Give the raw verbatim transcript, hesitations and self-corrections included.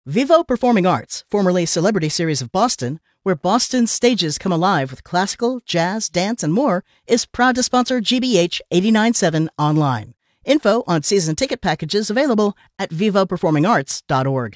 Vivo Performing Arts, formerly Celebrity Series of Boston, where Boston's stages come alive with classical, jazz, dance, and more, is proud to sponsor G B H eighty-nine point seven online. Info on season ticket packages available at vivo performing arts dot org.